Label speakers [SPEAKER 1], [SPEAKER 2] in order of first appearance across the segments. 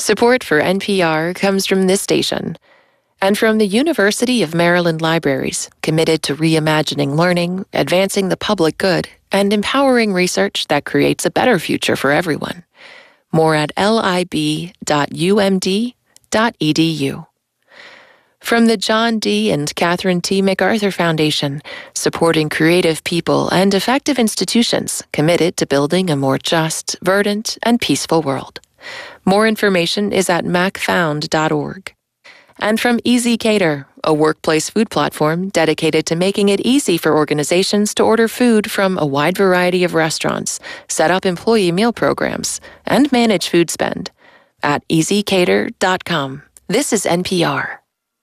[SPEAKER 1] Support for NPR comes from this station and from the University of Maryland Libraries, committed to reimagining learning, advancing the public good, and empowering research that creates a better future for everyone. More at lib.umd.edu. From the John D. and Catherine T. MacArthur Foundation, supporting creative people and effective institutions committed to building a more just, verdant, and peaceful world. More information is at macfound.org. And from Easy Cater, a workplace food platform dedicated to making it easy for organizations to order food from a wide variety of restaurants, set up employee meal programs, and manage food spend. At easycater.com. This is NPR.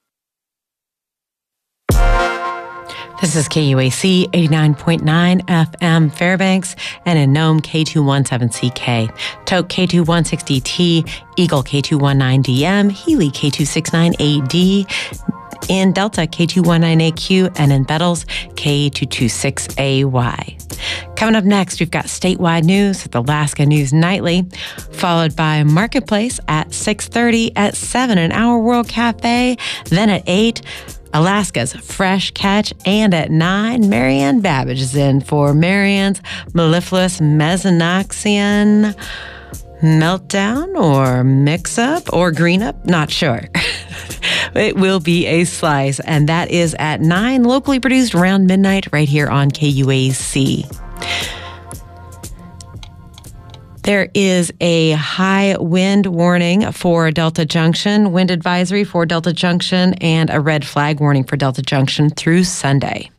[SPEAKER 2] This is KUAC 89.9 FM Fairbanks and in Nome K217CK, Toke K216T, Eagle K219DM, Healy K269AD, in Delta K219AQ, and in Bettles K226AY. Coming up next, we've got statewide news with Alaska News Nightly, followed by Marketplace at 6:30, at 7, an Our World Cafe, then at 8, Alaska's Fresh Catch, and at 9, Marianne Babbage is in for Marianne's Mellifluous Mesonoxian Meltdown or Mix-Up or Green-Up, not sure. It will be a slice, and that is at 9, locally produced around midnight right here on KUAC. There is a high wind warning for Delta Junction, wind advisory for Delta Junction, and a red flag warning for Delta Junction through Sunday.